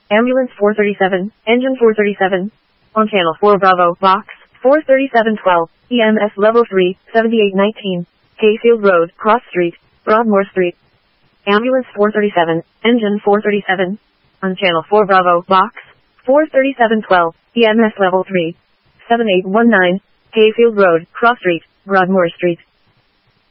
Ambulance 437, Engine 437. On Channel 4 Bravo, Box 43712, EMS Level 3, 7819. Hayfield Road, Cross Street, Broadmoor Street. Ambulance 437, Engine 437. On Channel 4 Bravo, Box 43712, EMS Level 3, 7819. Hayfield Road, Cross Street, Broadmoor Street.